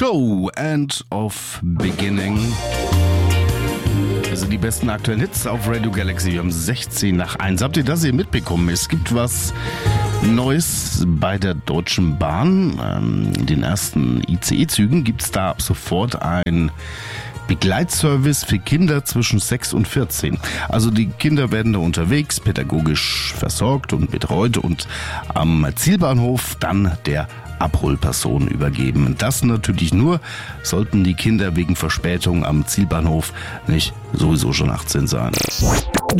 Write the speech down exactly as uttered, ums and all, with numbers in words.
Show, End of Beginning. Das sind die besten aktuellen Hits auf Radio Galaxy um sechzehn nach eins. Habt ihr das hier mitbekommen? Es gibt was Neues bei der Deutschen Bahn. Ähm, in den ersten I C E-Zügen gibt es da ab sofort ein Begleitservice für Kinder zwischen sechs und vierzehn. Also die Kinder werden da unterwegs, pädagogisch versorgt und betreut und am Zielbahnhof dann der Abholperson übergeben. Das natürlich nur, sollten die Kinder wegen Verspätung am Zielbahnhof nicht sowieso schon achtzehn sein.